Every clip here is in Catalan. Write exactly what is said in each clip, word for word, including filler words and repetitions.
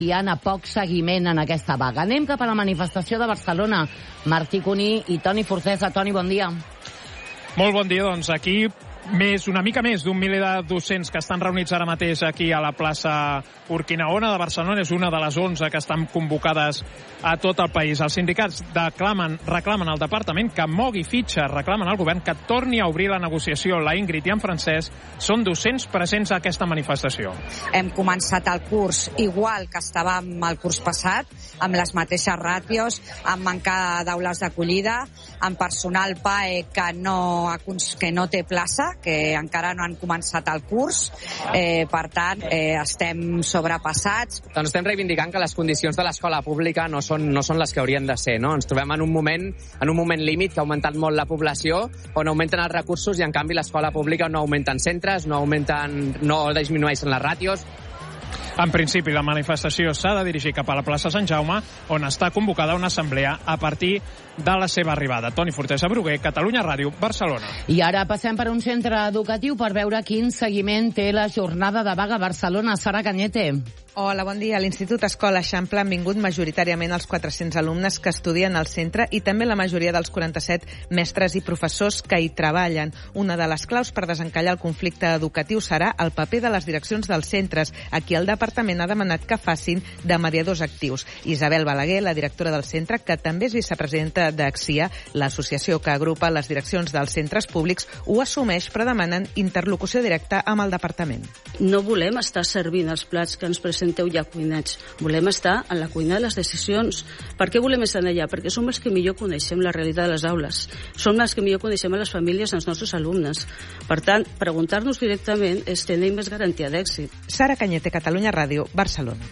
hi ha poc seguiment en aquesta vaga. Anem cap a la manifestació de Barcelona. Martí Cuní i Toni Forcesa. Toni, bon dia. Molt bon dia, doncs aquí més, una mica més d'un miler de docents que estan reunits ara mateix aquí a la plaça Urquinaona de Barcelona. És una de les onze que estan convocades a tot el país. Els sindicats declamen, reclamen al departament que mogui fitxa, reclamen al govern que torni a obrir la negociació. La Ingrid i en Francesc són docents presents a aquesta manifestació. Hem començat el curs igual que estàvem el curs passat, amb les mateixes ràtios, amb manca d'aules d'acollida, amb personal P A E que no, que no té plaça, que encara no han començat el curs. Eh, per tant, eh, estem sobrepassats. Doncs estem reivindicant que les condicions de l'escola pública no són, no són les que haurien de ser, no? Ens trobem en un moment en un moment límit que ha augmentat molt la població, on augmenten els recursos i en canvi l'escola pública no augmenten centres, no augmenten, no disminueixen les ràtios. En principi, la manifestació s'ha de dirigir cap a la plaça Sant Jaume, on està convocada una assemblea a partir de la seva arribada. Toni Fortesa Bruguer, Catalunya Ràdio, Barcelona. I ara passem per un centre educatiu per veure quin seguiment té la jornada de vaga a Barcelona. Sara Cañete. Hola, bon dia. A l'Institut Escola Eixample han vingut majoritàriament els quatre-cents alumnes que estudien al centre i també la majoria dels quaranta-set mestres i professors que hi treballen. Una de les claus per desencallar el conflicte educatiu serà el paper de les direccions dels centres. Aquí el departament ha demanat que facin de mediadors actius. Isabel Balaguer, la directora del centre, que també és vicepresidenta d'Axia, l'associació que agrupa les direccions dels centres públics, ho assumeix però demanen interlocució directa amb el departament. No volem estar servint els plats que ens presenteu ja cuinats. Volem estar en la cuina de les decisions. Per què volem estar allà? Perquè som els que millor coneixem la realitat de les aules. Som els que millor coneixem a les famílies dels nostres alumnes. Per tant, preguntar-nos directament és tenir més garantia d'èxit. Sara Cañete, Catalunya Ràdio, Barcelona.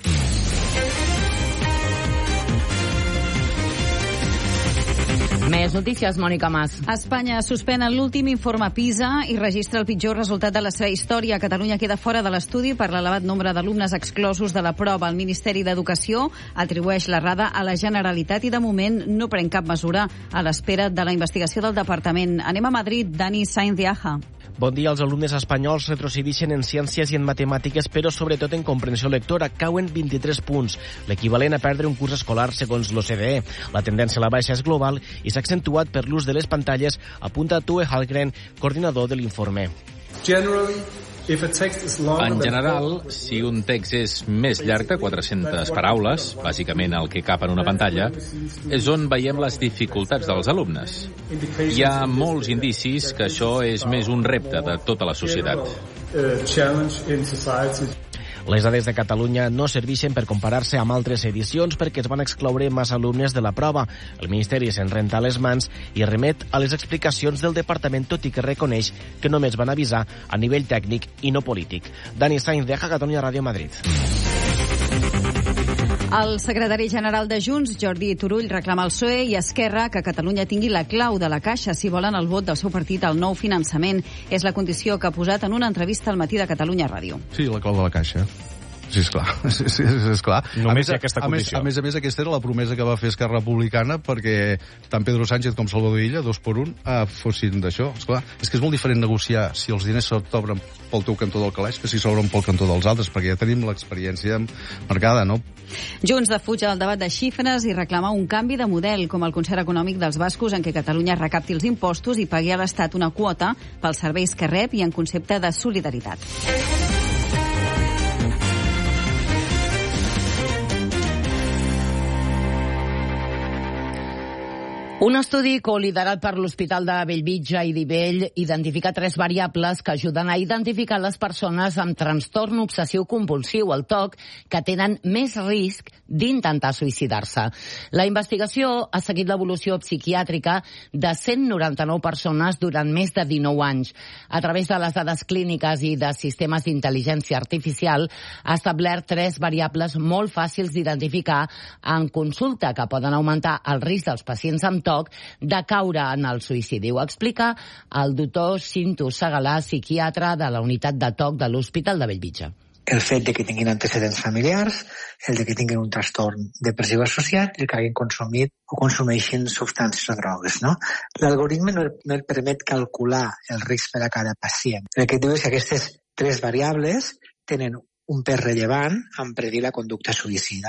Més notícies, Mònica Mas. Espanya suspèn l'últim informe PISA i registra el pitjor resultat de la seva història. Catalunya queda fora de l'estudi per l'elevat nombre d'alumnes exclosos de la prova. El Ministeri d'Educació atribueix l'errada a la Generalitat i de moment no pren cap mesura a l'espera de la investigació del departament. Anem a Madrid. Dani Sainz de Aja. Bon dia. Els alumnes espanyols retrocedeixen en ciències i en matemàtiques, però sobretot en comprensió lectora. Cauen vint-i-tres punts, l'equivalent a perdre un curs escolar segons l'O C D E. La tendència a la baixa és global i s'ha accentuat per l'ús de les pantalles, apunta Tue Halgren, coordinador de l'informe. En general, si un text és més llarg de quatre-centes paraules, bàsicament el que cap en una pantalla, és on veiem les dificultats dels alumnes. Hi ha molts indicis que això és més un repte de tota la societat. Les dades de Catalunya no serveixen per comparar-se amb altres edicions perquè es van excloure massa alumnes de la prova. El Ministeri se'n renta les mans i remet a les explicacions del departament, tot i que reconeix que només van avisar a nivell tècnic i no polític. Dani Sainz de Catalunya Ràdio, Madrid. El secretari general de Junts, Jordi Turull, reclama al P S O E i Esquerra que Catalunya tingui la clau de la Caixa si volen el vot del seu partit al nou finançament. És la condició que ha posat en una entrevista al Matí de Catalunya Ràdio. Sí, la clau de la Caixa. Sí, esclar. Sí, sí, esclar. Només a més, hi ha aquesta condició. A més, a més, a més, aquesta era la promesa que va fer Esquerra Republicana perquè tant Pedro Sánchez com Salvador Illa, dos per un, eh, fossin d'això. Esclar, és que és molt diferent negociar si els diners s'obren pel teu cantó del calaix que si s'obren pel cantó dels altres, perquè ja tenim l'experiència marcada, no? Junts defuig el debat de xifres i reclama un canvi de model, com el concert econòmic dels bascos, en què Catalunya recapti els impostos i pagui a l'Estat una quota pels serveis que rep i en concepte de solidaritat. Un estudi coliderat per l'Hospital de Bellvitge i Divell identifica tres variables que ajuden a identificar les persones amb trastorn obsessiu compulsiu, el T O C, que tenen més risc d'intentar suïcidar-se. La investigació ha seguit l'evolució psiquiàtrica de cent noranta-nou persones durant més de dinou anys. A través de les dades clíniques i de sistemes d'intel·ligència artificial ha establert tres variables molt fàcils d'identificar en consulta que poden augmentar el risc dels pacients amb T O C de caure en el suïcidi. Ho explica el doctor Cinto Segalà, psiquiatre de la unitat de T O C de l'Hospital de Bellvitge. El fet de que tinguin antecedents familiars, el de que tinguin un trastorn depressiu associat i el que hagin consumit o consumeixin substàncies o drogues, no? L'algoritme no, no et permet calcular el risc per a cada pacient. El que et diu és que aquestes tres variables tenen un pes rellevant en predir la conducta suïcida.